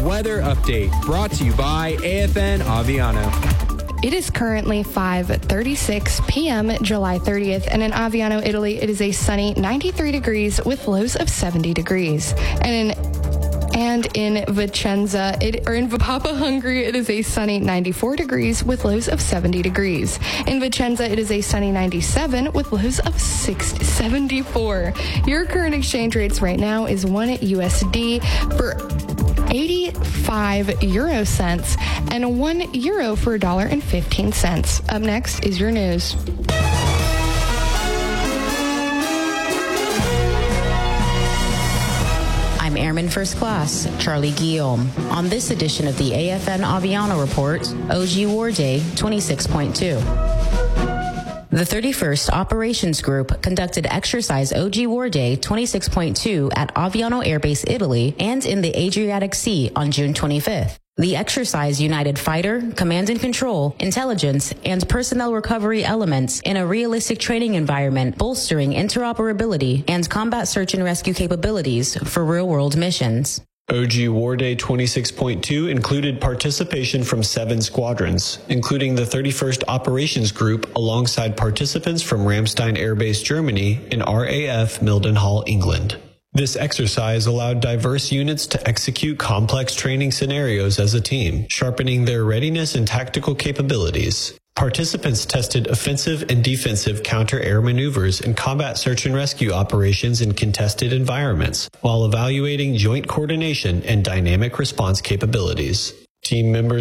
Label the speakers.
Speaker 1: weather update brought to you by AFN Aviano.
Speaker 2: It is currently 5:36 p.m., July 30th, and in Aviano, Italy, it is a sunny 93 degrees with lows of 70 degrees. And in Vicenza, in Vipapa, Hungary, it is a sunny 94 degrees with lows of 70 degrees. In Vicenza, it is a sunny 97 with lows of 74. Your current exchange rates right now is 1 USD for 85 euro cents and 1 euro for $1.15. Up next is your news.
Speaker 3: I'm Airman First Class Charlie Guillaume. On this edition of the AFN Aviano Report, OG War Day 26.2. The 31st Operations Group conducted exercise OG War Day 26.2 at Aviano Air Base, Italy, and in the Adriatic Sea on June 25th. The exercise united fighter, command and control, intelligence, and personnel recovery elements in a realistic training environment, bolstering interoperability and combat search and rescue capabilities for real-world missions.
Speaker 4: OG War Day 26.2 included participation from 7 squadrons, including the 31st Operations Group alongside participants from Ramstein Air Base, Germany, and RAF Mildenhall, England. This exercise allowed diverse units to execute complex training scenarios as a team, sharpening their readiness and tactical capabilities. Participants tested offensive and defensive counter-air maneuvers and combat search and rescue operations in contested environments, while evaluating joint coordination and dynamic response capabilities. Team members